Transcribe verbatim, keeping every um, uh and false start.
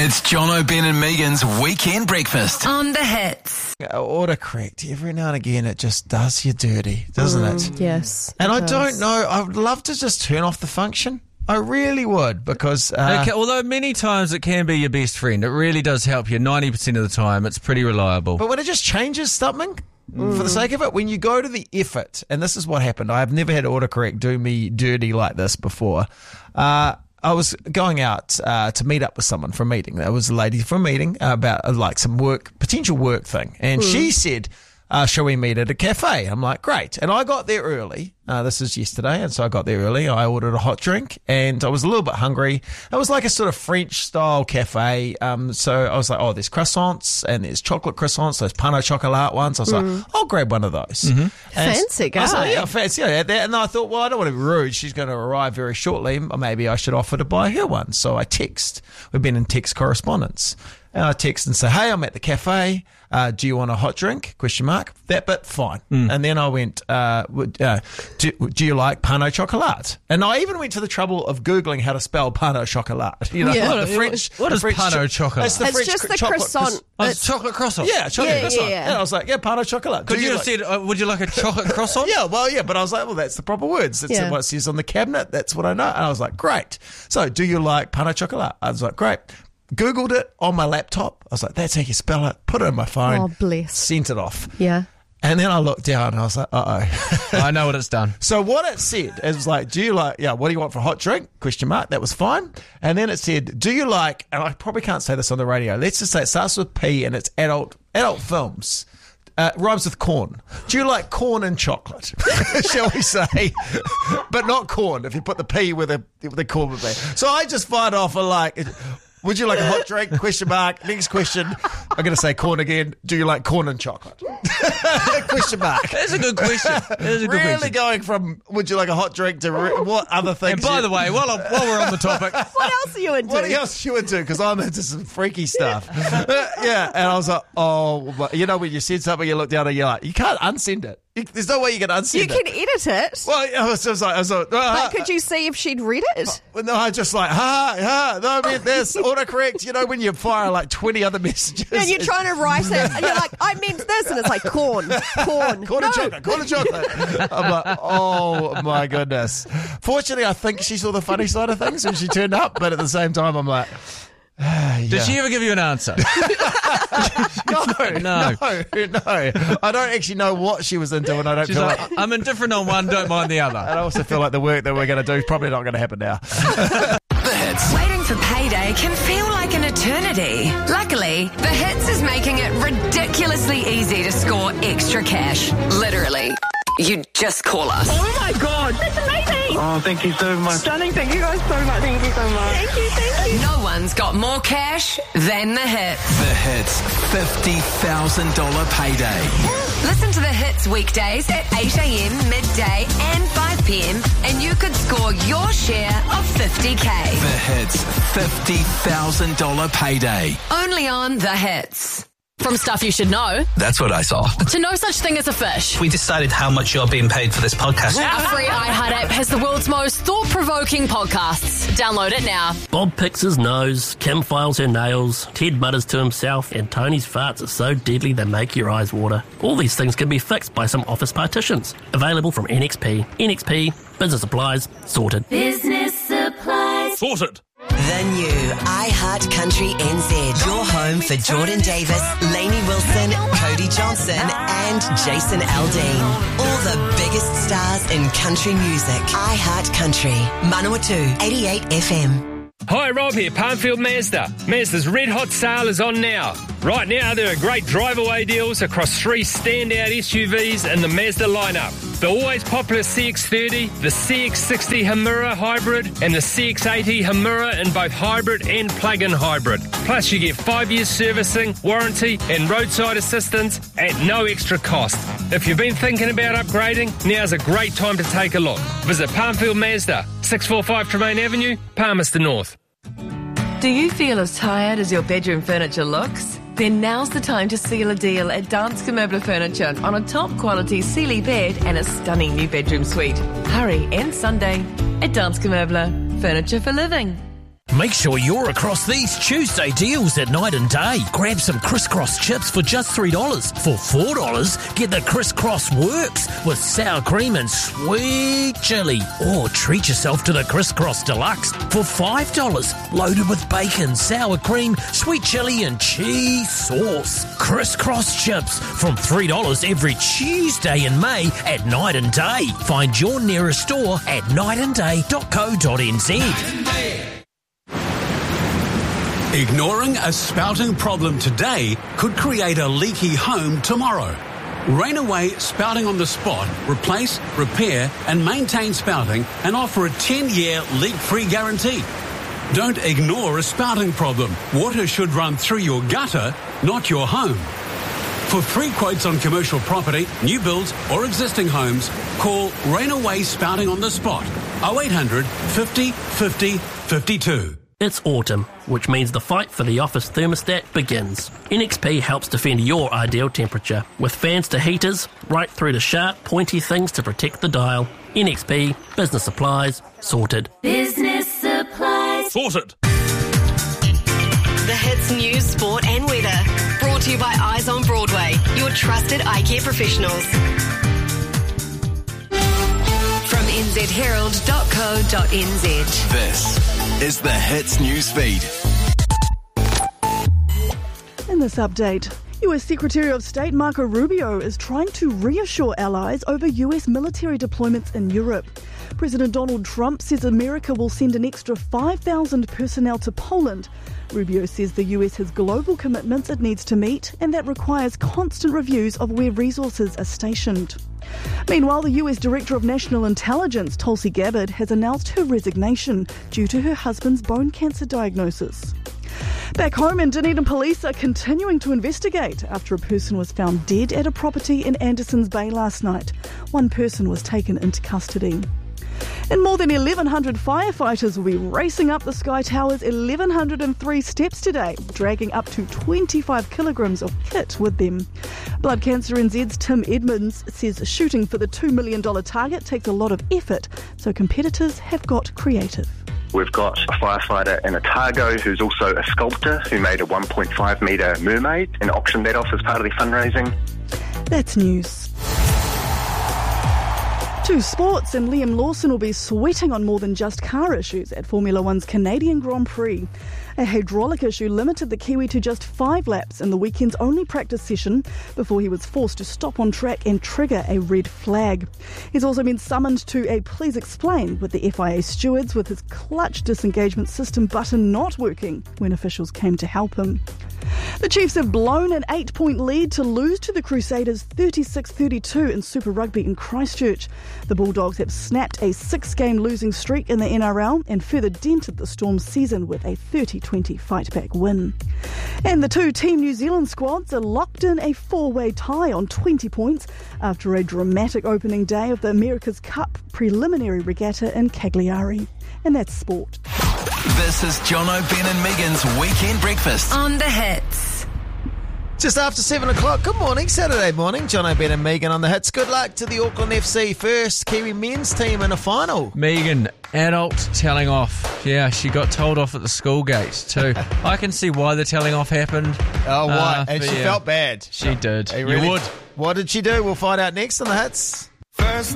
It's Jono, Ben and Megan's Weekend Breakfast. On the Hits. Autocorrect. Every now and again it just does you dirty, doesn't Mm, it? Yes. And it I does. don't know. I would love to just turn off the function. I really would, because... Uh, Okay, although many times it can be your best friend. It really does help you. ninety percent of the time, it's pretty reliable. But when it just changes something, mm. for the sake of it, when you go to the effort, and this is what happened, I have never had autocorrect do me dirty like this before. Uh, I was going out uh, to meet up with someone for a meeting. There was a lady for a meeting about uh, like some work, potential work thing. And mm. she said, uh, shall we meet at a cafe? I'm like, great. And I got there early. Uh, this is yesterday. And so I got there early. I ordered a hot drink and I was a little bit hungry. It was like a sort of French style cafe. Um, so I was like, oh, there's croissants and there's chocolate croissants, those pain au chocolat ones. I was mm. like, I'll grab one of those. Mm-hmm. Fancy guy. I was like, yeah, fancy. Yeah, that. And I thought, well, I don't want to be rude. She's going to arrive very shortly. Maybe I should offer to buy her one. So I text. We've been in text correspondence. And I text and say, hey, I'm at the cafe. Uh, do you want a hot drink? Question mark. That bit, fine. Mm. And then I went, uh, uh, do, do you like pain au chocolat? And I even went to the trouble of Googling how to spell pain au chocolat. You know, Yeah. like the French. What the is French pain au cho- chocolat? It's, the It's French just the chocolate croissant. croissant. Oh, it's chocolate croissant. Yeah, chocolate Yeah, croissant. yeah. And I was like, yeah, pain au chocolat. Could Do you have like- said, uh, would you like a chocolate croissant? Yeah, well, yeah, but I was like, well, that's the proper words. That's Yeah. what it says on the cabinet. That's what I know. And I was like, great. So, do you like pain au chocolat? I was like, great. Googled it on my laptop. I was like, that's how you spell it. Put it on my phone. Oh, bless. Sent it off. Yeah. And then I looked down and I was like, uh-oh. I know what it's done. So what it said, it was like, do you like, yeah, what do you want for a hot drink? Question mark. That was fine. And then it said, do you like, and I probably can't say this on the radio. Let's just say it starts with P and it's adult, adult films. Uh, rhymes with corn. Do you like corn and chocolate? Shall we say? But not corn, if you put the P with the, with the corn would be. So I just fired off a like, would you like a hot drink? Question mark. Next question. I'm going to say corn again. Do you like corn and chocolate? Question mark. That's a good question. That is a good Really question. going from would you like a hot drink to re- what other things? And by you- the way, while, I'm, while we're on the topic, What else are you into? what else you into? Because I'm into some freaky stuff. Uh, yeah, and I was like, oh, but you know when you said something, you look down and you're like, you can't unsend it. You, there's no way you can unsend You it. can edit it. Well, I was, I was like, I was like, uh, But could you see if she'd read it? Well, no, I just like, ha, ha, no, I meant this, autocorrect. You know, when you fire like twenty other messages. And you're trying to write it, and you're like, I meant this, and it's like corn, corn. Corn no. and chocolate, corn and chocolate. I'm like, oh my goodness. Fortunately, I think she saw the funny side of things when she turned up, but at the same time, I'm like, ah, yeah. did she ever give you an answer? No, No. no, no. I don't actually know what she was into, and I don't She's feel like, like. I'm indifferent on one, don't mind the other. I also feel like the work that we're going to do is probably not going to happen now. The Hits. Waiting for payday can feel like an eternity. Luckily, The Hits is making it ridiculously easy to score extra cash. Literally. You just call us. Oh my God, that's amazing! Oh, thank you so much. Stunning, thank you guys so much. Thank you so much. Thank you, thank you. No one's got more cash than The Hits. The Hits fifty thousand dollars payday. Listen to The Hits weekdays at eight a.m, midday and five p.m. and you could score your share of fifty K. The Hits fifty thousand dollars payday. Only on The Hits. From stuff you should know That's what I saw. to no such thing as a fish. We decided how much you're being paid for this podcast. Our free iHeart app has the world's most thought-provoking podcasts. Download it now. Bob picks his nose, Kim files her nails, Ted mutters to himself, and Tony's farts are so deadly they make your eyes water. All these things can be fixed by some office partitions. Available from N X P. N X P, business supplies, sorted. Business supplies. Sorted. The new iHeart Country N Z. Your home for Jordan Davis, Lainey Wilson, Cody Johnson, and Jason Aldean. All the biggest stars in country music. iHeart Country. Manawatu, eighty-eight F M. Hi, Rob here, Palmfield Mazda. Mazda's Red Hot Sale is on now. Right now, there are great drive-away deals across three standout S U Vs in the Mazda lineup. The always popular C X thirty, the C X sixty Hamura Hybrid, and the C X eighty Hamura in both hybrid and plug-in hybrid. Plus, you get five years servicing, warranty, and roadside assistance at no extra cost. If you've been thinking about upgrading, now's a great time to take a look. Visit Palmfield Mazda, six forty-five Tremaine Avenue, Palmerston North. Do you feel as tired as your bedroom furniture looks? Then now's the time to seal a deal at Danske Möbler Furniture on a top quality Sealy bed and a stunning new bedroom suite. Hurry, end Sunday at Danske Möbler. Furniture for living. Make sure you're across these Tuesday deals at Night and Day. Grab some crisscross chips for just three dollars. For four dollars, get the crisscross works with sour cream and sweet chili. Or treat yourself to the crisscross deluxe for five dollars. Loaded with bacon, sour cream, sweet chili and cheese sauce. Crisscross chips from three dollars every Tuesday in May at Night and Day. Find your nearest store at night and day dot co dot n z. Ignoring a spouting problem today could create a leaky home tomorrow. Rainaway Spouting on the Spot replace, repair and maintain spouting and offer a ten-year leak-free guarantee. Don't ignore a spouting problem. Water should run through your gutter, not your home. For free quotes on commercial property, new builds or existing homes, call Rainaway Spouting on the Spot oh eight hundred fifty fifty fifty-two. It's autumn, which means the fight for the office thermostat begins. N X P helps defend your ideal temperature, with fans to heaters, right through to sharp, pointy things to protect the dial. N X P, business supplies, sorted. Business supplies. Sorted. The Hits News, Sport and Weather. Brought to you by Eyes on Broadway, your trusted eye care professionals. From n z herald dot co dot n z. This is the Hits News Feed. In this update, U S Secretary of State Marco Rubio is trying to reassure allies over U S military deployments in Europe. President Donald Trump says America will send an extra five thousand personnel to Poland. Rubio says the U S has global commitments it needs to meet, and that requires constant reviews of where resources are stationed. Meanwhile, the U S Director of National Intelligence, Tulsi Gabbard, has announced her resignation due to her husband's bone cancer diagnosis. Back home in Dunedin, police are continuing to investigate after a person was found dead at a property in Andersons Bay last night. One person was taken into custody. And more than eleven hundred firefighters will be racing up the Sky Tower's eleven oh three steps today, dragging up to twenty-five kilograms of kit with them. Blood Cancer N Z's Tim Edmonds says shooting for the two million dollars target takes a lot of effort, so competitors have got creative. We've got a firefighter in Otago who's also a sculptor who made a one point five metre mermaid and auctioned that off as part of the fundraising. That's news. To sports, and Liam Lawson will be sweating on more than just car issues at Formula One's Canadian Grand Prix. A hydraulic issue limited the Kiwi to just five laps in the weekend's only practice session before he was forced to stop on track and trigger a red flag. He's also been summoned to a please explain with the F I A stewards, with his clutch disengagement system button not working when officials came to help him. The Chiefs have blown an eight-point lead to lose to the Crusaders thirty-six thirty-two in Super Rugby in Christchurch. The Bulldogs have snapped a six-game losing streak in the N R L and further dented the Storm's season with a thirty twenty fight-back win. And the two Team New Zealand squads are locked in a four-way tie on twenty points after a dramatic opening day of the America's Cup preliminary regatta in Cagliari. And that's sport. This is Jono, Ben and Megan's Weekend Breakfast. On the Hits. Just after seven o'clock. Good morning, Saturday morning. Jono, Ben and Megan on the Hits. Good luck to the Auckland F C first Kiwi men's team in a final. Megan, adult telling off. Yeah, she got told off at the school gate too. I can see why the telling off happened. Oh, why? Uh, and she yeah, felt bad. She did. Really, you would. What did she do? We'll find out next on the Hits. First